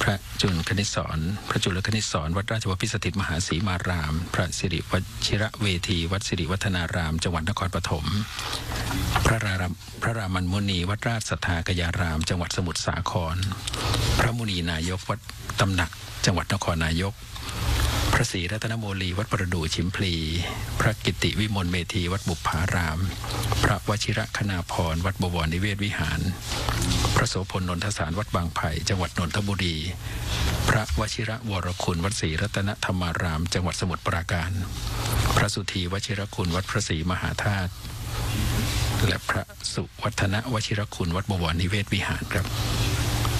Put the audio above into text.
ระจุลคณิสรพระจุลคณิสรวัดราชวพิสถิตมหาศรีมารามพระสิริวชิระเวทีวัดสิริวัฒนารามจังหวัดนครปฐมพระรามันมุนีวัดราชสัทธากยารามจังหวัดสมุทรสาครพระมุนีนายกวัดตำหนักจังหวัดนครนายกพระศรีรัตนโมลีวัดประดู่ชิมพลีพระกิติวิมลเมธีวัดบุพพารามพระวชิระคณาพรวัดบวรนิเวศวิหารพระโสพลนนทสารวัดบางไผ่จังหวัดนนทบุรีพระวชิระวรคุณวัดศรีรัตนธรรมารามจังหวัดสมุทรปราการพระสุธีวชิรคุณวัดพระศรีมหาธาตุและพระสุวัฒนวชิรคุณวัดบวรนิเวศวิหารครับ